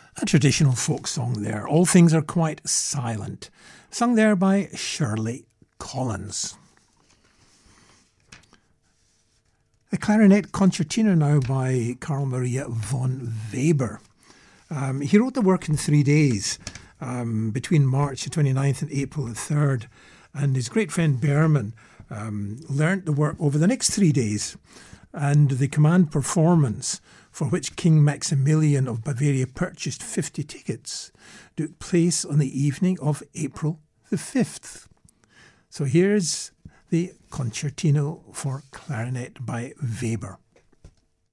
A traditional folk song there. All Things Are Quite Silent. Sung there by Shirley Collins. A clarinet concertina now by Carl Maria von Weber. He wrote the work in 3 days, between March the 29th and April the 3rd. And his great friend Berman learnt the work over the next 3 days. And the command performance, for which King Maximilian of Bavaria purchased 50 tickets, took place on the evening of April the 5th. So here's the Concertino for Clarinet by Weber.